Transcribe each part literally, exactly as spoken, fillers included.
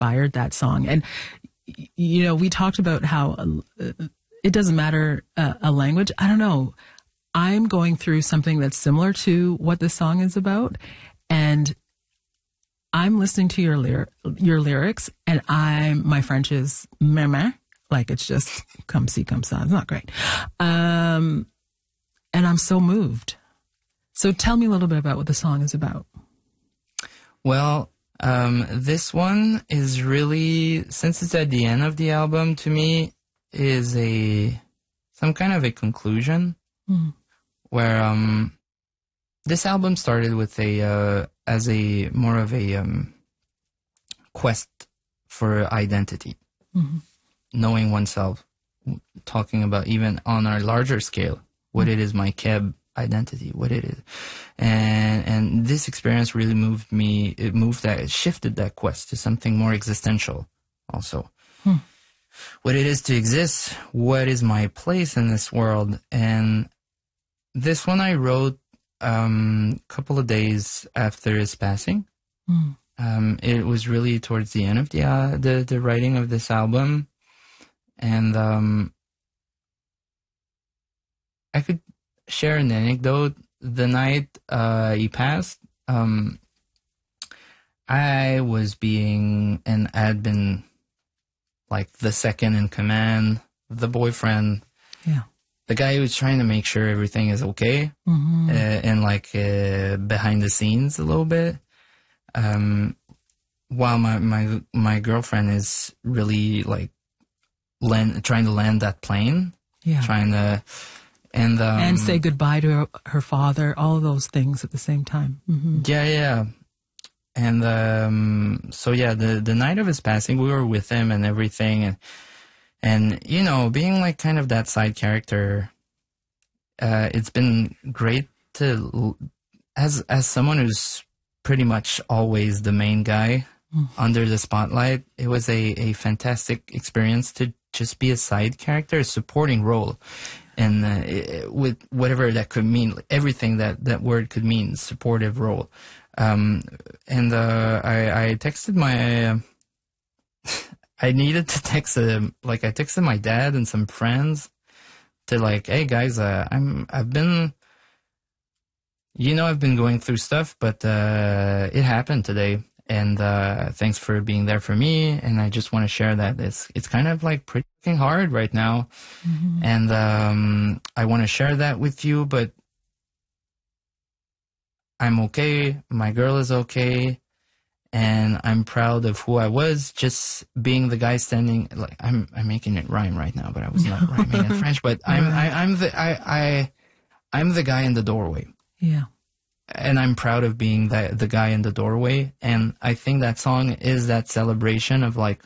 inspired that song. And, you know, we talked about how uh, it doesn't matter uh, a language. I don't know. I'm going through something that's similar to what this song is about. And I'm listening to your lyr- your lyrics, and I'm, my French is meh meh. Like, it's just come see, come ça. It's not great. Um, and I'm so moved. So tell me a little bit about what the song is about. Well, um, this one is really, since it's at the end of the album, to me, is a, some kind of a conclusion mm. where, um, this album started with a, uh, as a, more of a, um, quest for identity. Mm-hmm. Knowing oneself, talking about even on our larger scale, what mm-hmm. it is, my Keb identity, what it is. And, and this experience really moved me, it moved that, it shifted that quest to something more existential also. Hmm. What it is to exist, what is my place in this world. And this one I wrote um, a couple of days after his passing. Hmm. Um, it was really towards the end of the, uh, the, the writing of this album. And um, I could share an anecdote. The night uh, he passed, um, I was being, and I had been like the second in command, the boyfriend, yeah, the guy who's trying to make sure everything is okay, mm-hmm. uh, and like uh, behind the scenes a little bit. Um, while my, my my girlfriend is really like land, trying to land that plane, yeah, trying to. And um, and say goodbye to her, her father, all of those things at the same time. Mm-hmm. Yeah, yeah. And um, so, yeah, the, the night of his passing, we were with him and everything. And, and you know, being like kind of that side character, uh, it's been great to, as as someone who's pretty much always the main guy mm. under the spotlight, it was a, a fantastic experience to just be a side character, a supporting role. And uh, with whatever that could mean, everything that that word could mean, supportive role. Um, and uh, I, I texted my, uh, I needed to text, uh, like I texted my dad and some friends to like, hey guys, uh, I'm, I've been, you know, I've been going through stuff, but uh, it happened today. And uh, thanks for being there for me. And I just want to share that it's it's kind of like pretty hard right now. Mm-hmm. And um, I want to share that with you, but I'm okay. My girl is okay. And I'm proud of who I was, just being the guy standing. Like I'm I'm making it rhyme right now, but I was not rhyming in French. But I'm I, I'm the I, I I'm the guy in the doorway. Yeah. And I'm proud of being the, the guy in the doorway. And I think that song is that celebration of like,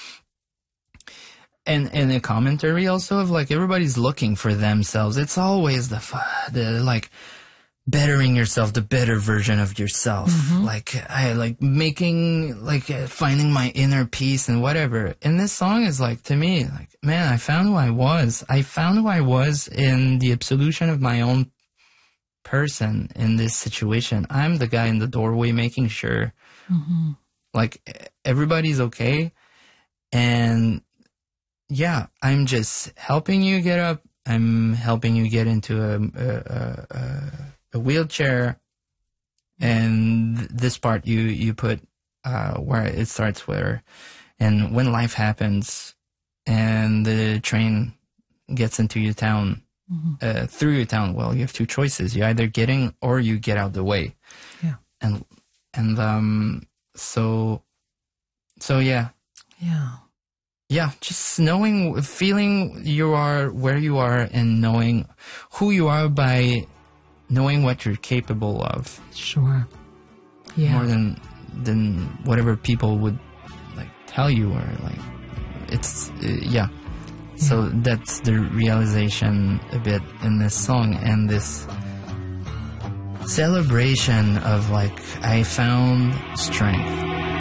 and, and a commentary also of like, everybody's looking for themselves. It's always the, the like, bettering yourself, the better version of yourself. Mm-hmm. Like, I like making, like, uh, finding my inner peace and whatever. And this song is like, to me, like, man, I found who I was. I found who I was in the absolution of my own person in this situation. I'm the guy in the doorway making sure mm-hmm. like everybody's okay. And yeah, I'm just helping you get up. I'm helping you get into a, a, a, a wheelchair. And this part you, you put uh, where it starts where, and when life happens and the train gets into your town, Mm-hmm. Uh, through your town, well, you have two choices. You either get in or you get out the way. Yeah. And, and, um, so, so yeah. Yeah. Yeah. Just knowing, feeling you are where you are and knowing who you are by knowing what you're capable of. Sure. Yeah. More than, than whatever people would like tell you or like, it's, uh, yeah. So that's the realization a bit in this song and this celebration of like, I found strength.